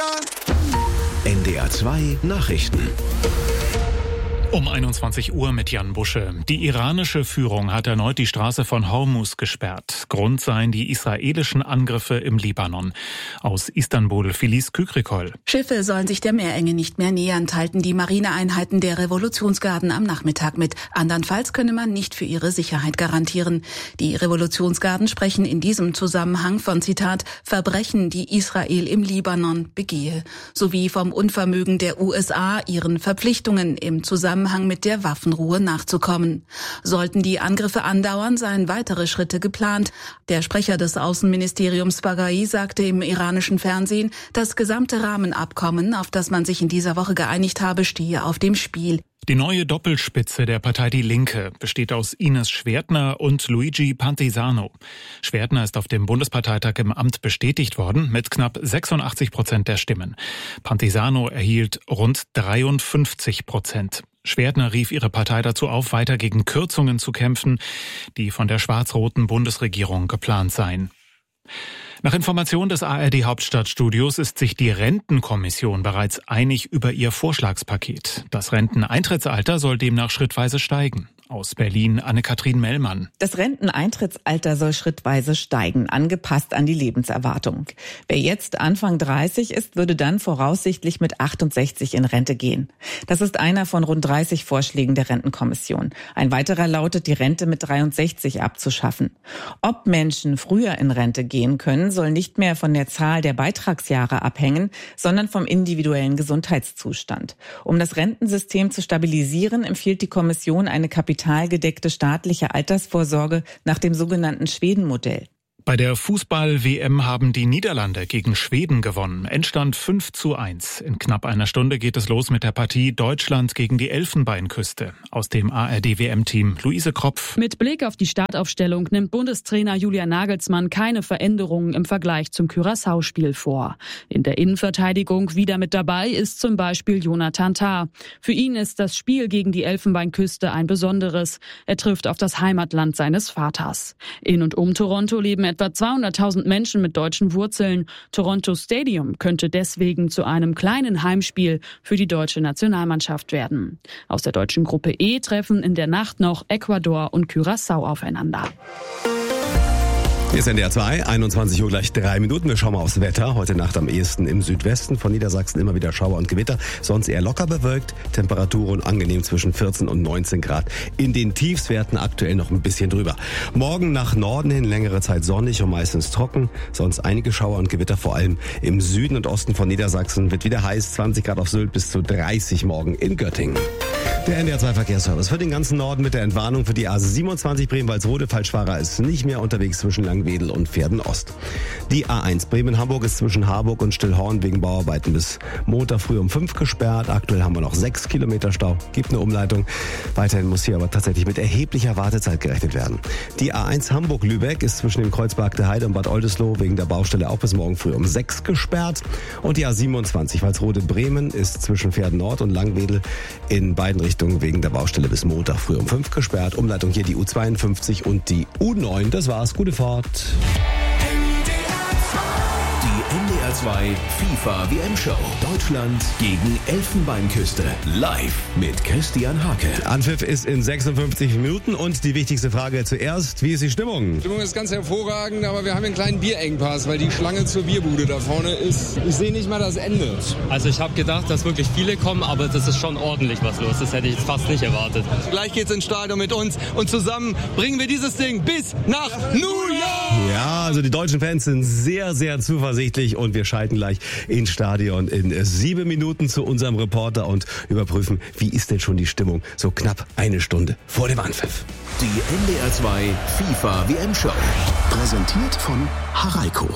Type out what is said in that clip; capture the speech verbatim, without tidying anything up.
klar? N D R zwei Nachrichten. Um einundzwanzig Uhr mit Jan Busche. Die iranische Führung hat erneut die Straße von Hormuz gesperrt. Grund seien die israelischen Angriffe im Libanon. Aus Istanbul, Felice Kükrikol. Schiffe sollen sich der Meerenge nicht mehr nähern, teilten die Marineeinheiten der Revolutionsgarden am Nachmittag mit. Andernfalls könne man nicht für ihre Sicherheit garantieren. Die Revolutionsgarden sprechen in diesem Zusammenhang von, Zitat, Verbrechen, die Israel im Libanon begehe, sowie vom Unvermögen der U S A, ihren Verpflichtungen im Zusammenhang mit der Waffenruhe nachzukommen. Sollten die Angriffe andauern, seien weitere Schritte geplant. Der Sprecher des Außenministeriums Baghai sagte im iranischen Fernsehen, das gesamte Rahmenabkommen, auf das man sich in dieser Woche geeinigt habe, stehe auf dem Spiel. Die neue Doppelspitze der Partei Die Linke besteht aus Ines Schwertner und Luigi Pantisano. Schwertner ist auf dem Bundesparteitag im Amt bestätigt worden mit knapp sechsundachtzig Prozent der Stimmen. Pantisano erhielt rund dreiundfünfzig Prozent. Schwertner rief ihre Partei dazu auf, weiter gegen Kürzungen zu kämpfen, die von der schwarz-roten Bundesregierung geplant seien. Nach Information des A R D-Hauptstadtstudios ist sich die Rentenkommission bereits einig über ihr Vorschlagspaket. Das Renteneintrittsalter soll demnach schrittweise steigen. Aus Berlin Anne-Kathrin Mellmann. Das Renteneintrittsalter soll schrittweise steigen, angepasst an die Lebenserwartung. Wer jetzt Anfang dreißig ist, würde dann voraussichtlich mit achtundsechzig in Rente gehen. Das ist einer von rund dreißig Vorschlägen der Rentenkommission. Ein weiterer lautet, die Rente mit dreiundsechzig abzuschaffen. Ob Menschen früher in Rente gehen können, soll nicht mehr von der Zahl der Beitragsjahre abhängen, sondern vom individuellen Gesundheitszustand. Um das Rentensystem zu stabilisieren, empfiehlt die Kommission eine Kapital kapitalgedeckte staatliche Altersvorsorge nach dem sogenannten Schweden-Modell. Bei der Fußball-W M haben die Niederlande gegen Schweden gewonnen. Endstand fünf zu eins. In knapp einer Stunde geht es los mit der Partie Deutschland gegen die Elfenbeinküste. Aus dem A R D-W M-Team Luise Kropf. Mit Blick auf die Startaufstellung nimmt Bundestrainer Julian Nagelsmann keine Veränderungen im Vergleich zum Curaçao-Spiel vor. In der Innenverteidigung wieder mit dabei ist zum Beispiel Jonathan Tah. Für ihn ist das Spiel gegen die Elfenbeinküste ein besonderes. Er trifft auf das Heimatland seines Vaters. In und um Toronto leben etwa zweihunderttausend Menschen mit deutschen Wurzeln. Toronto Stadium könnte deswegen zu einem kleinen Heimspiel für die deutsche Nationalmannschaft werden. Aus der deutschen Gruppe E treffen in der Nacht noch Ecuador und Curaçao aufeinander. Hier ist N D R zwei, einundzwanzig Uhr gleich drei Minuten. Wir schauen mal aufs Wetter. Heute Nacht am ehesten im Südwesten von Niedersachsen immer wieder Schauer und Gewitter. Sonst eher locker bewölkt. Temperaturen angenehm zwischen vierzehn und neunzehn Grad. In den Tiefswerten aktuell noch ein bisschen drüber. Morgen nach Norden hin längere Zeit sonnig und meistens trocken. Sonst einige Schauer und Gewitter, vor allem im Süden und Osten von Niedersachsen. Wird wieder heiß, zwanzig Grad auf Sylt bis zu dreißig morgen in Göttingen. Der N D R zwei Verkehrsservice für den ganzen Norden mit der Entwarnung für die A siebenundzwanzig Bremen-Walsrode. Falschfahrer ist nicht mehr unterwegs zwischen Langwedel und Pferden-Ost. Die A eins Bremen-Hamburg ist zwischen Harburg und Stillhorn wegen Bauarbeiten bis Montag früh um fünf gesperrt. Aktuell haben wir noch sechs Kilometer Stau. Gibt eine Umleitung. Weiterhin muss hier aber tatsächlich mit erheblicher Wartezeit gerechnet werden. Die A eins Hamburg-Lübeck ist zwischen dem Kreuzberg der Heide und Bad Oldesloe wegen der Baustelle auch bis morgen früh um sechs gesperrt. Und die A siebenundzwanzig Walsrode-Bremen ist zwischen Pferden-Nord und Langwedel in beiden Richtungen wegen der Baustelle bis Montag früh um fünf gesperrt. Umleitung hier die U zweiundfünfzig und die U neun. Das war's. Gute Fahrt. Die N D R zwei FIFA W M-Show. Deutschland gegen Elfenbeinküste. Live mit Christian Hake. Anpfiff ist in sechsundfünfzig Minuten und die wichtigste Frage zuerst. Wie ist die Stimmung? Die Stimmung ist ganz hervorragend, aber wir haben einen kleinen Bierengpass, weil die Schlange zur Bierbude da vorne ist. Ich sehe nicht mal das Ende. Also ich habe gedacht, dass wirklich viele kommen, aber das ist schon ordentlich was los. Das hätte ich jetzt fast nicht erwartet. Gleich geht's ins Stadion mit uns und zusammen bringen wir dieses Ding bis nach New York! Ja, also die deutschen Fans sind sehr, sehr zuversichtlich und wir schalten gleich ins Stadion in sieben Minuten zu unserem Reporter und überprüfen, wie ist denn schon die Stimmung so knapp eine Stunde vor dem Anpfiff. Die N D R zwei FIFA W M-Show. Präsentiert von Haraiko.